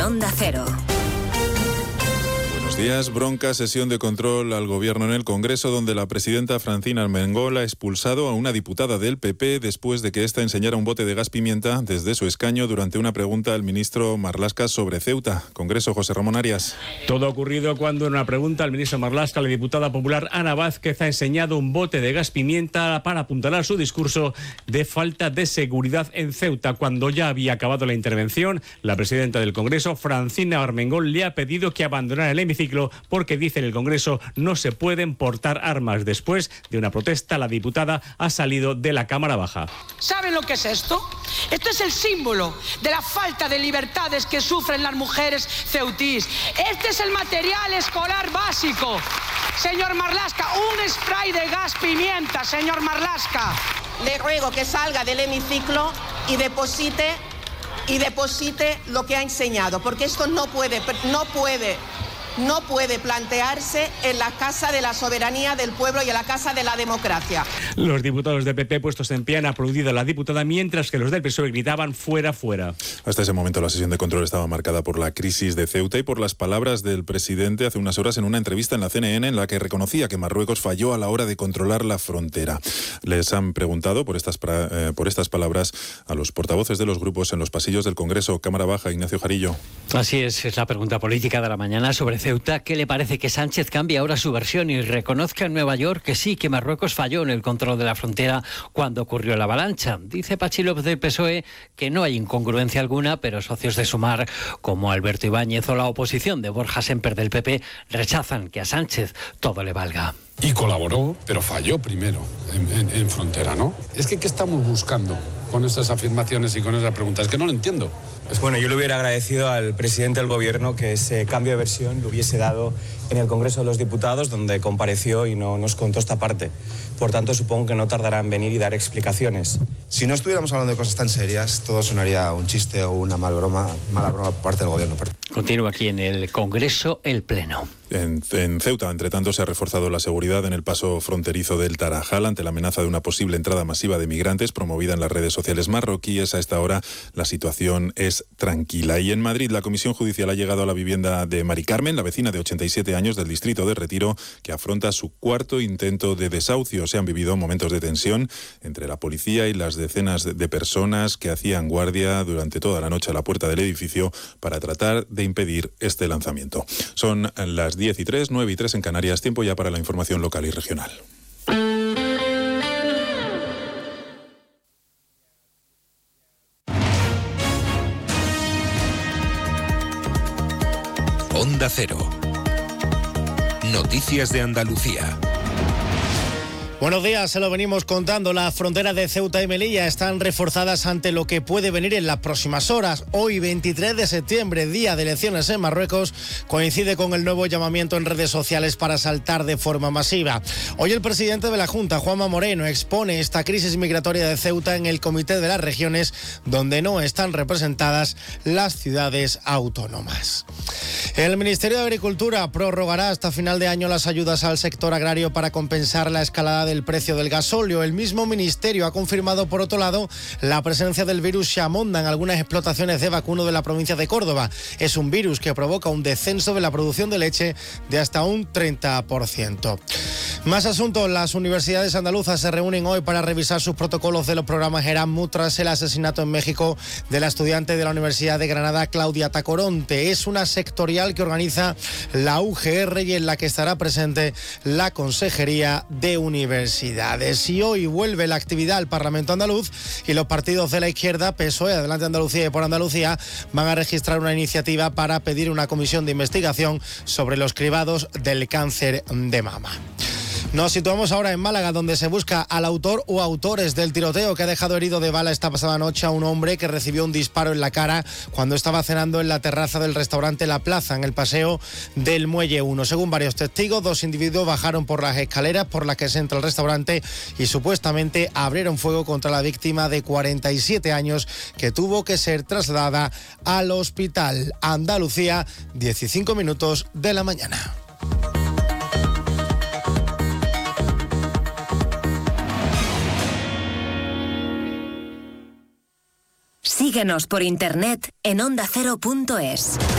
Onda Cero. Buenos días. Bronca sesión de control al gobierno en el Congreso, donde la presidenta Francina Armengol ha expulsado a una diputada del PP después de que ésta enseñara un bote de gas pimienta desde su escaño durante una pregunta al ministro Marlaska sobre Ceuta. Congreso, José Ramón Arias. Todo ha ocurrido cuando en una pregunta al ministro Marlaska, la diputada popular Ana Vázquez ha enseñado un bote de gas pimienta para apuntalar su discurso de falta de seguridad en Ceuta. Cuando ya había acabado la intervención, la presidenta del Congreso, Francina Armengol, le ha pedido que abandonara el hemiciclo porque, dice, en el Congreso no se pueden portar armas. Después de una protesta, la diputada ha salido de la Cámara Baja. ¿Saben lo que es esto? Esto es el símbolo de la falta de libertades que sufren las mujeres ceutís. Este es el material escolar básico. Señor Marlaska, un spray de gas pimienta, señor Marlaska. Le ruego que salga del hemiciclo y deposite lo que ha enseñado, porque esto no puede plantearse en la Casa de la Soberanía del Pueblo y en la Casa de la Democracia. Los diputados del PP puestos en pie han aplaudido a la diputada, mientras que los del PSOE gritaban fuera, fuera. Hasta ese momento la sesión de control estaba marcada por la crisis de Ceuta y por las palabras del presidente hace unas horas en una entrevista en la CNN en la que reconocía que Marruecos falló a la hora de controlar la frontera. Les han preguntado por estas palabras a los portavoces de los grupos en los pasillos del Congreso. Cámara Baja, Ignacio Jarillo. Así es la pregunta política de la mañana sobre Ceuta. ¿Qué le parece que Sánchez cambie ahora su versión y reconozca en Nueva York que sí, que Marruecos falló en el control de la frontera cuando ocurrió la avalancha? Dice Pachi López del PSOE que no hay incongruencia alguna, pero socios de Sumar como Alberto Ibáñez o la oposición de Borja Semper del PP rechazan que a Sánchez todo le valga. Y colaboró, pero falló primero en frontera, ¿no? Es que ¿qué estamos buscando con estas afirmaciones y con esas preguntas? Es que no lo entiendo. Pues bueno, yo le hubiera agradecido al presidente del gobierno que ese cambio de versión lo hubiese dado en el Congreso de los Diputados, donde compareció y no nos contó esta parte. Por tanto, supongo que no tardará en venir y dar explicaciones. Si no estuviéramos hablando de cosas tan serias, todo sonaría un chiste o una mala broma por parte del gobierno. Continúa aquí en el Congreso el Pleno. En Ceuta, entre tanto, se ha reforzado la seguridad en el paso fronterizo del Tarajal ante la amenaza de una posible entrada masiva de migrantes promovida en las redes sociales marroquíes. A esta hora la situación es tranquila. Y en Madrid, la Comisión Judicial ha llegado a la vivienda de Mari Carmen, la vecina de 87 años del distrito de Retiro, que afronta su cuarto intento de desahucio. Se han vivido momentos de tensión entre la policía y las decenas de personas que hacían guardia durante toda la noche a la puerta del edificio para tratar de impedir este lanzamiento. Son las 10:03, 9:03 en Canarias. Tiempo ya para la información local y regional. Onda Cero. Noticias de Andalucía. Buenos días, se lo venimos contando. Las fronteras de Ceuta y Melilla están reforzadas ante lo que puede venir en las próximas horas. Hoy, 23 de septiembre, día de elecciones en Marruecos, coincide con el nuevo llamamiento en redes sociales para saltar de forma masiva. Hoy el presidente de la Junta, Juanma Moreno, expone esta crisis migratoria de Ceuta en el Comité de las Regiones, donde no están representadas las ciudades autónomas. El Ministerio de Agricultura prorrogará hasta final de año las ayudas al sector agrario para compensar la escalada del precio del gasóleo. El mismo ministerio ha confirmado, por otro lado, la presencia del virus Xamonda en algunas explotaciones de vacuno de la provincia de Córdoba. Es un virus que provoca un descenso de la producción de leche de hasta un 30%. Más asuntos. Las universidades andaluzas se reúnen hoy para revisar sus protocolos de los programas Erasmus tras el asesinato en México de la estudiante de la Universidad de Granada, Claudia Tacoronte. Es una sectorial que organiza la UGR y en la que estará presente la Consejería de Universidades. Y hoy vuelve la actividad al Parlamento andaluz y los partidos de la izquierda, PSOE, Adelante Andalucía y Por Andalucía, van a registrar una iniciativa para pedir una comisión de investigación sobre los cribados del cáncer de mama. Nos situamos ahora en Málaga, donde se busca al autor o autores del tiroteo que ha dejado herido de bala esta pasada noche a un hombre que recibió un disparo en la cara cuando estaba cenando en la terraza del restaurante La Plaza, en el Paseo del Muelle 1. Según varios testigos, dos individuos bajaron por las escaleras por las que se entra el restaurante y supuestamente abrieron fuego contra la víctima de 47 años que tuvo que ser trasladada al hospital. Andalucía, 15 minutos de la mañana. Síguenos por internet en ondacero.es.